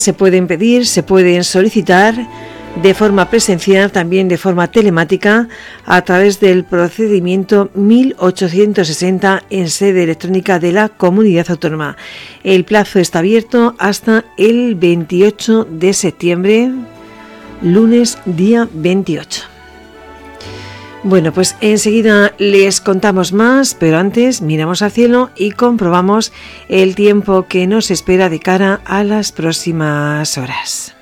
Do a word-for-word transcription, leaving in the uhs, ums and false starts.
Se pueden pedir, se pueden solicitar de forma presencial, también de forma telemática, a través del procedimiento mil ochocientos sesenta en sede electrónica de la Comunidad Autónoma. El plazo está abierto hasta el veintiocho de septiembre, lunes día veintiocho. Bueno, pues enseguida les contamos más, pero antes miramos al cielo y comprobamos el tiempo que nos espera de cara a las próximas horas.